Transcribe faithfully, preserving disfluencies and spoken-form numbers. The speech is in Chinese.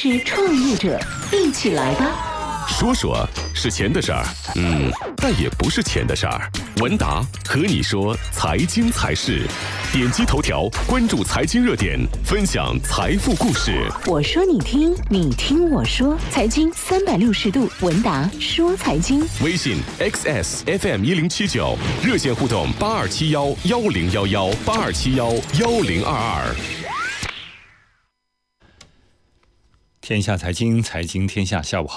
是创业者，一起来吧。 说说是钱的事儿，嗯，但也不是钱的事儿。文达和你说财经财事，点击头条关注财经热点，分享财富故事。 我说你听，你听我说，财经三百六十度，文达说财经。 微信 X S F M 一零七九，热线互动八二七幺幺零幺幺八二七幺幺零二二。 天下财经，财经天下，下午好。